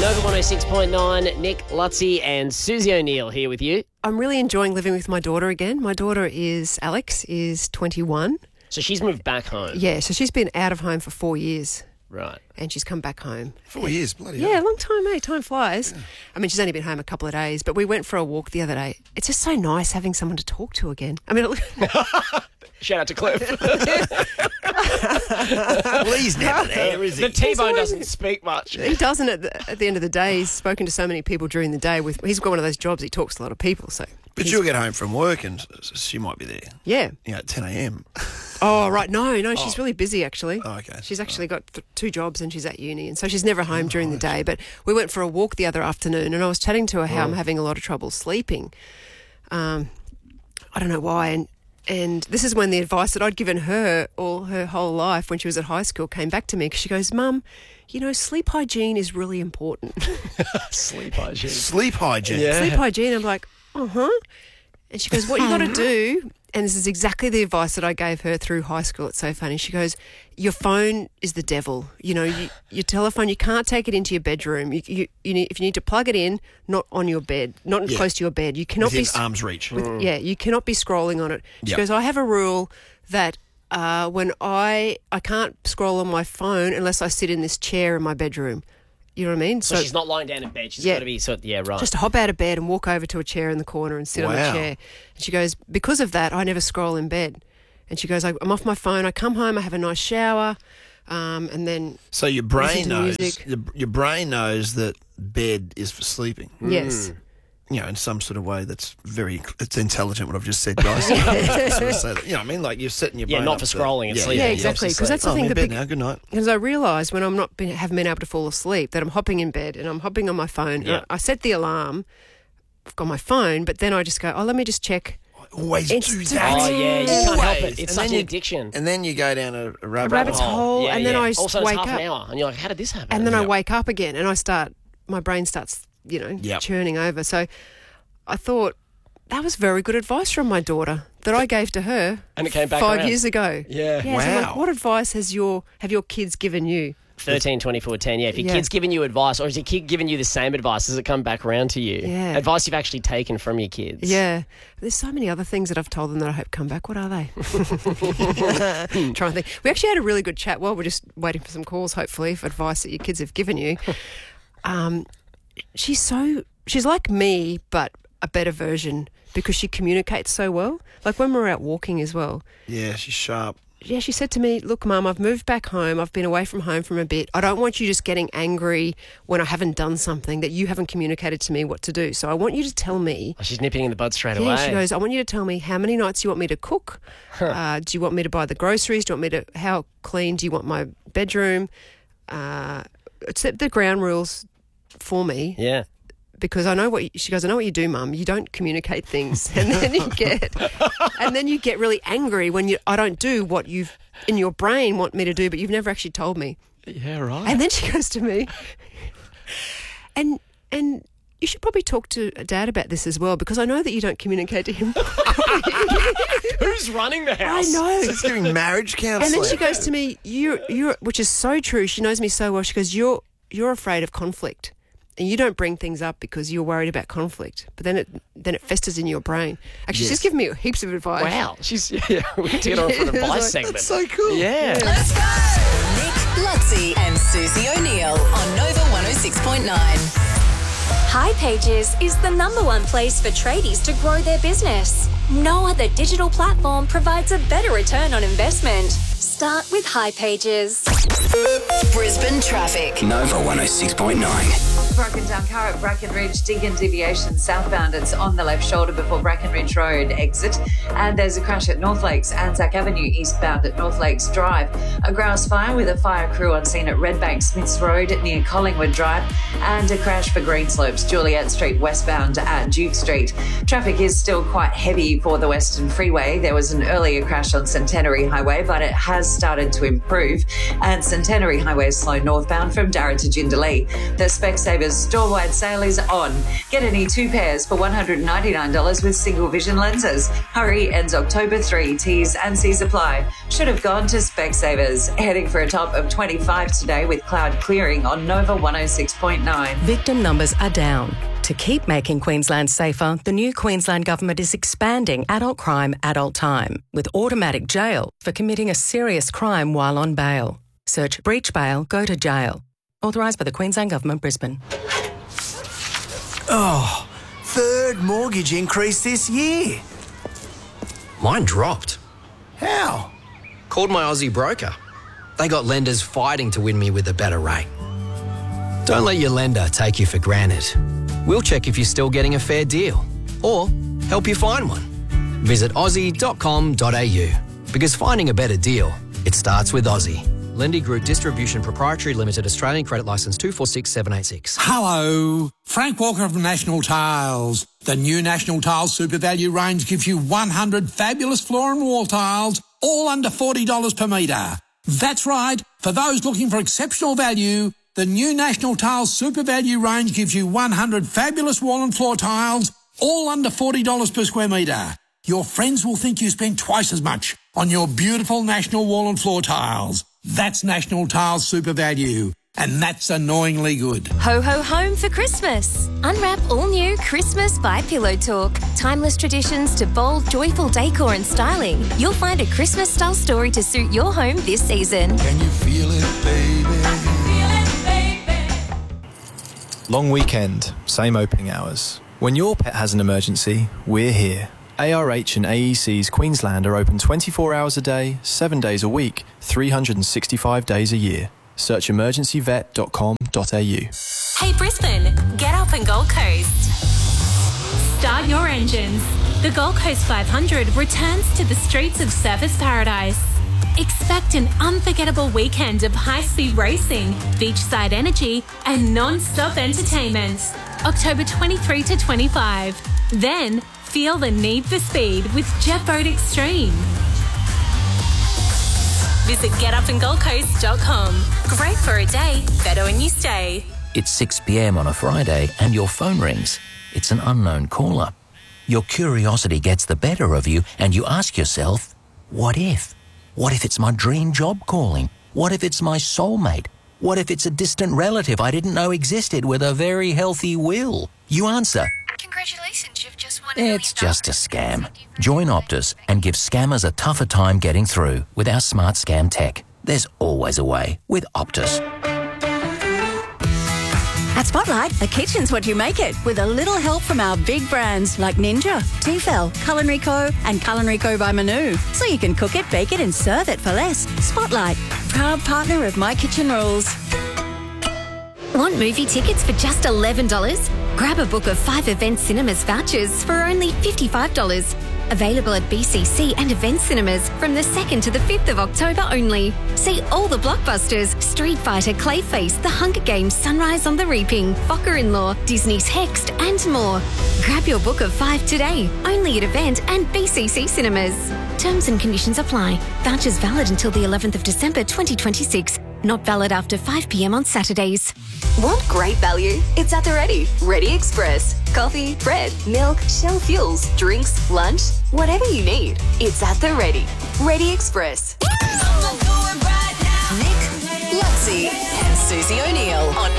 Nova 106.9, Nick Lutzi and Susie O'Neill here with you. I'm really enjoying living with my daughter again. My daughter Alex is 21. So she's moved back home. Yeah, so she's been out of home for 4 years. Right. And she's come back home. 4 years, bloody hell. Yeah, long time, mate. Time flies. Yeah. I mean, she's only been home a couple of days, but we went for a walk the other day. It's just so nice having someone to talk to again. I mean, shout out to Cliff. Well, he's never there, is he? The T-Bone doesn't speak much. He doesn't at the end of the day. He's spoken to so many people during the day. He's got one of those jobs, he talks to a lot of people. So. But you'll get home from work and she might be there. Yeah. At 10 a.m. Oh, right. No, she's really busy, actually. Oh, okay. She's actually got 2 jobs and she's at uni, and so she's never home during the day. But we went for a walk the other afternoon and I was chatting to her how I'm having a lot of trouble sleeping. I don't know why. And this is when the advice that I'd given her all her whole life when she was at high school came back to me, because she goes, Mum, sleep hygiene is really important. Sleep hygiene. Sleep hygiene? Yeah. Sleep hygiene. I'm like, uh-huh. And she goes, what you got to do, and this is exactly the advice that I gave her through high school. It's so funny. She goes, your phone is the devil. Your telephone, you can't take it into your bedroom. You need, if you need to plug it in, not on your bed, not close to your bed. You cannot within arm's reach. Yeah, you cannot be scrolling on it. She Yep. goes, I have a rule that when I can't scroll on my phone unless I sit in this chair in my bedroom. You know what I mean? So she's not lying down in bed. She's got to be right. Just hop out of bed and walk over to a chair in the corner and sit on the chair. And she goes, because of that, I never scroll in bed. And she goes, I'm off my phone. I come home, I have a nice shower, and then. So your brain knows. music. Your brain knows that bed is for sleeping. Yes. In some sort of way that's it's intelligent what I've just said, guys. Sort of say that. I mean, like you're setting your brain not up for scrolling and sleeping. Yeah, exactly. Because that's the I'm thing. in bed now. Good night. Because I realise when I'm not haven't been able to fall asleep that I'm hopping in bed and I'm hopping on my phone. Yeah. I set the alarm on my phone, but then I just go, let me just check. I always do that. Oh, yeah, you can't help it. It's And such then an you- addiction. And then you go down a rabbit's hole, Yeah, and then I also, wake it's half up. an hour, and you're like, how did this happen? And then I wake up again and my brain starts, churning over. So I thought that was very good advice from my daughter that I gave to her And it came back 5 around. years ago. Yeah. So I'm like, what advice have your kids given you? 13, 24, 10, yeah. If your kid's giving you advice, or is your kid giving you the same advice, does it come back around to you? Yeah. Advice you've actually taken from your kids. Yeah. There's so many other things that I've told them that I hope come back. What are they? Trying to think. We actually had a really good chat. Well, we're just waiting for some calls, hopefully, for advice that your kids have given you. She's like me, but a better version, because she communicates so well. Like when we're out walking as well. Yeah, she's sharp. Yeah, she said to me, look, Mum, I've moved back home. I've been away from home for a bit. I don't want you just getting angry when I haven't done something that you haven't communicated to me what to do. So I want you to tell me. Oh, she's nipping in the bud straight Yeah, away. she goes, I want you to tell me how many nights you want me to cook. Do you want me to buy the groceries? Do you want me to, how clean do you want my bedroom? Set the ground rules for me. Yeah. Because I know she goes, I know what you do, Mum. You don't communicate things, and then you get really angry when I don't do what you've in your brain want me to do, but you've never actually told me. Yeah, right. And then she goes to me, and you should probably talk to Dad about this as well, because I know that you don't communicate to him. Who's running the house? I know. She's giving marriage counselling. And then she goes to me, you're, which is so true. She knows me so well. She goes, you're afraid of conflict. And you don't bring things up because you're worried about conflict, but then it festers in your brain. Actually, she's given me heaps of advice. Wow, we need to get on for an advice segment. That's so cool. Yeah. Let's go! Nick Lutzi and Susie O'Neill on Nova 106.9. hipages is the #1 place for tradies to grow their business. No other digital platform provides a better return on investment. Start with hipages. Brisbane traffic. Nova 106.9. Broken down car at Brackenridge, Deagon deviation southbound. It's on the left shoulder before Brackenridge Road exit. And there's a crash at North Lakes, Anzac Avenue eastbound at North Lakes Drive. A grouse fire with a fire crew on scene at Redbank Smiths Road near Collingwood Drive. And a crash for Greenslopes, Juliet Street westbound at Duke Street. Traffic is still quite heavy for the Western Freeway. There was an earlier crash on Centenary Highway, but it has started to improve. and Centenary Highway slow northbound from Darra to Jindalee. The Specsavers store-wide sale is on. Get any 2 pairs for $199 with single vision lenses. Hurry, ends October 3. T's and C's apply. Should have gone to Specsavers. Heading for a top of 25 today with cloud clearing on Nova 106.9. Victim numbers are down. To keep making Queensland safer, the new Queensland Government is expanding adult crime, adult time, with automatic jail for committing a serious crime while on bail. Search breach bail, go to jail. Authorised by the Queensland Government, Brisbane. Oh, third mortgage increase this year. Mine dropped. How? Called my Aussie broker. They got lenders fighting to win me with a better rate. Don't let your lender take you for granted. We'll check if you're still getting a fair deal or help you find one. Visit aussie.com.au because finding a better deal, it starts with Aussie. Lendy Group Distribution Proprietary Limited, Australian Credit Licence 246786. Hello, Frank Walker from National Tiles. The new National Tiles Super Value range gives you 100 fabulous floor and wall tiles, all under $40 per metre. That's right, for those looking for exceptional value, the new National Tiles Super Value range gives you 100 fabulous wall and floor tiles, all under $40 per square metre. Your friends will think you spent twice as much on your beautiful National wall and floor tiles. That's National Tiles Super Value, and that's annoyingly good. Ho ho home for Christmas. Unwrap all new Christmas by Pillow Talk. Timeless traditions to bold, joyful decor and styling. You'll find a Christmas-style story to suit your home this season. Can you feel it, baby? Long weekend, same opening hours. When your pet has an emergency, we're here. ARH and AEC's Queensland are open 24 hours a day, 7 days a week, 365 days a year. Search emergencyvet.com.au. Hey Brisbane, get up and Gold Coast. Start your engines. The Gold Coast 500 returns to the streets of Surfers Paradise. Expect an unforgettable weekend of high-speed racing, beachside energy and non-stop entertainment. October 23 to 25. Then, feel the need for speed with Jet Boat Extreme. Visit getupandgoldcoast.com. Great for a day, better when you stay. It's 6 p.m. on a Friday and your phone rings. It's an unknown caller. Your curiosity gets the better of you and you ask yourself, what if? What if it's my dream job calling? What if it's my soulmate? What if it's a distant relative I didn't know existed with a very healthy will? You answer, congratulations, you've just won it's just a scam. Join Optus and give scammers a tougher time getting through with our smart scam tech. There's always a way with Optus. At Spotlight, a kitchen's what you make it, with a little help from our big brands like Ninja, Tefal, Culinary Co. and Culinary Co. by Manu. So you can cook it, bake it and serve it for less. Spotlight, proud partner of My Kitchen Rules. Want movie tickets for just $11? Grab a book of 5 Event Cinemas vouchers for only $55. Available at BCC and Event Cinemas from the 2nd to the 5th of October only. See all the blockbusters: Street Fighter, Clayface, The Hunger Games, Sunrise on the Reaping, Focker-in-Law, Disney's Hexed and more. Grab your book of 5 today, only at Event and BCC Cinemas. Terms and conditions apply. Vouchers valid until the 11th of December 2026. Not valid after 5 p.m. on Saturdays. Want great value? It's at the Ready. Ready Express. Coffee, bread, milk, Shell fuels, drinks, lunch, whatever you need. It's at the Ready. Ready Express. Nick, Luxie, and Susie O'Neill on